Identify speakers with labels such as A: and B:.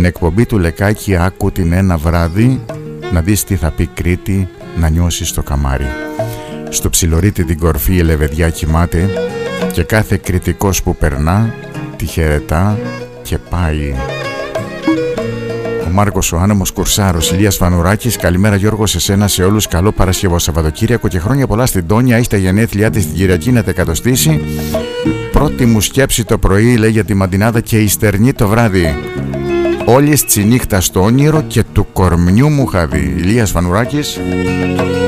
A: Στην εκπομπή του Λεκάκη άκου την ένα βράδυ, να δεις τι θα πει Κρήτη, να νιώσεις το καμάρι. Στο ψιλορίτη την κορφή η λεβεδιά κοιμάται και κάθε κριτικός που περνά τη χαιρετά και πάει. Ο Μάρκος ο Άνεμος Κουρσάρος, Ηλίας Φανουράκης. Καλημέρα Γιώργο σε σένα, σε όλους. Καλό Παρασκευό Σαββατοκύριακο και χρόνια πολλά στην Τόνια. Έχει τα γενέθλιά της την Κυριακή να τα εκατοστήσει. Πρώτη μου σκέψη το πρωί λέει για τη μαντινάδα και η στερνή το βράδυ. Όλης τη νύχτα στο όνειρο και του κορμιού μου χάδι. Ηλίας Φανουράκης.